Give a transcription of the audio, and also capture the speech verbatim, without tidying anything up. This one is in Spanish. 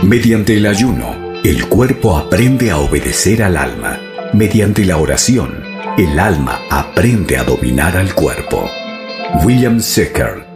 Mediante el ayuno, el cuerpo aprende a obedecer al alma. Mediante la oración, el alma aprende a dominar al cuerpo. William Secker.